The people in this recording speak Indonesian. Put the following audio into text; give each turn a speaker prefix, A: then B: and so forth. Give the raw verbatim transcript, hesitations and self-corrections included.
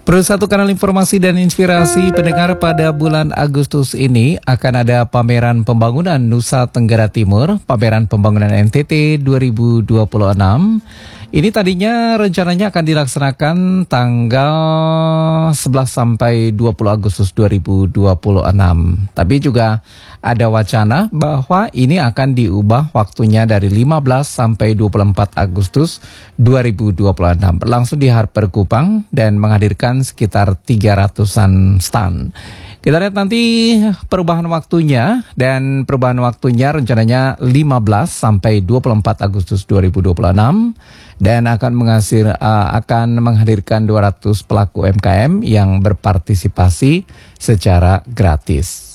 A: Perlu satu kanal informasi dan inspirasi pendengar, pada bulan Agustus ini akan ada pameran pembangunan Nusa Tenggara Timur, pameran pembangunan N T T dua ribu dua puluh enam. Ini tadinya rencananya akan dilaksanakan tanggal sebelas sampai dua puluh Agustus dua ribu dua puluh enam. Tapi juga ada wacana bahwa ini akan diubah waktunya dari lima belas sampai dua puluh empat Agustus dua ribu dua puluh enam. Berlangsung di Harper Kupang dan menghadirkan sekitar tiga ratusan stand. Kita lihat nanti perubahan waktunya, dan perubahan waktunya rencananya lima belas sampai dua puluh empat Agustus dua ribu dua puluh enam, dan akan menghasil, uh, akan menghadirkan dua ratus pelaku U M K M yang berpartisipasi secara gratis.